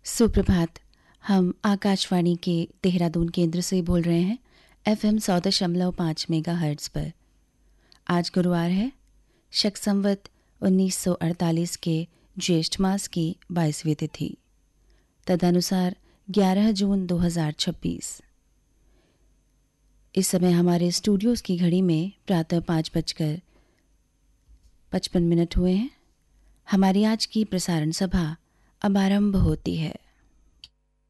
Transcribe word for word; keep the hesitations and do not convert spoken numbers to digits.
सुप्रभात। हम आकाशवाणी के देहरादून केंद्र से बोल रहे हैं एफएम सौ दशमलव पाँच मेगा हर्ट्ज पर। आज गुरुवार है, शक संवत उन्नीस सौ अड़तालीस के ज्येष्ठ मास की बाईसवीं तिथि, तदनुसार ग्यारह जून दो हज़ार छब्बीस। इस समय हमारे स्टूडियोज़ की घड़ी में प्रातः पाँच बजकर पचपन मिनट हुए हैं। हमारी आज की प्रसारण सभा अब आरंभ होती है।